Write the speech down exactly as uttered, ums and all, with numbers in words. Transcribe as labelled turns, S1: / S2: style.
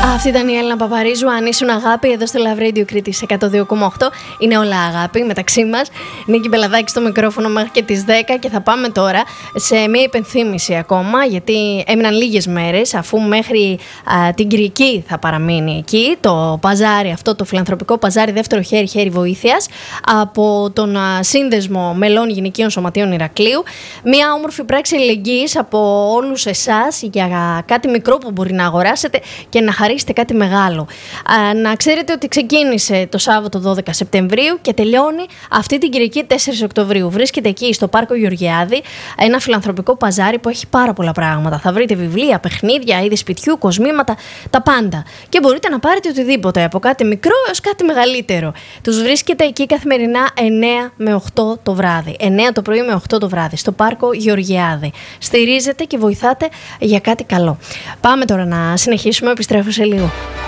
S1: Αυτή ήταν η Έλληνα Παπαρίζου. Αν ήσουν αγάπη, εδώ στο Love Radio Κρήτης εκατό δύο κόμμα οκτώ. Είναι όλα αγάπη μεταξύ μας. Νίκη Μπελαδάκη στο μικρόφωνο μέχρι και τις δέκα. Και θα πάμε τώρα σε μια υπενθύμηση ακόμα, γιατί έμειναν λίγες μέρες, αφού μέχρι α, την Κυριακή θα παραμείνει εκεί το παζάρι, αυτό το φιλανθρωπικό παζάρι δεύτερο χέρι-χέρι βοήθειας από τον α, Σύνδεσμο Μελών Γυναικείων Σωματείων Ηρακλείου. Μια όμορφη πράξη αλληλεγγύης από όλους εσάς για κάτι μικρό που μπορεί να αγοράσετε και να χαρίσετε κάτι μεγάλο. Α, να ξέρετε ότι ξεκίνησε το Σάββατο δώδεκα Σεπτεμβρίου και τελειώνει αυτή την Κυριακή τέσσερις Οκτωβρίου. Βρίσκεται εκεί στο Πάρκο Γεωργιάδη, ένα φιλανθρωπικό παζάρι που έχει πάρα πολλά πράγματα. Θα βρείτε βιβλία, παιχνίδια, είδη σπιτιού, κοσμήματα, τα πάντα. Και μπορείτε να πάρετε οτιδήποτε, από κάτι μικρό έως κάτι μεγαλύτερο. Τους βρίσκεται εκεί καθημερινά εννέα με οκτώ το βράδυ. εννέα το πρωί με οκτώ το βράδυ, στο Πάρκο Γεωργιάδη. Στηρίζετε και βοηθάτε για κάτι καλό. Πάμε τώρα να συνεχίσουμε, επιστρέφω σε λίγο.